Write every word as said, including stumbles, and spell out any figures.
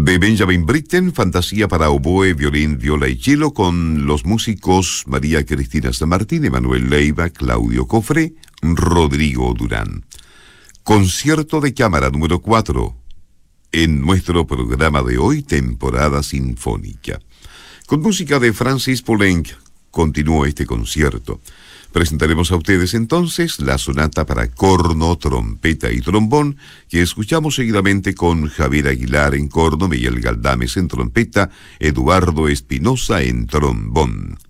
De Benjamin Britten, Fantasía para oboe, violín, viola y cello, con los músicos María Cristina San Martín, Emanuel Leiva, Claudio Cofré, Rodrigo Durán. Concierto de cámara número cuatro, en nuestro programa de hoy, temporada sinfónica. Con música de Francis Poulenc, continuó este concierto. Presentaremos a ustedes entonces la sonata para corno, trompeta y trombón, que escuchamos seguidamente con Javier Aguilar en corno, Miguel Galdames en trompeta, Eduardo Espinosa en trombón.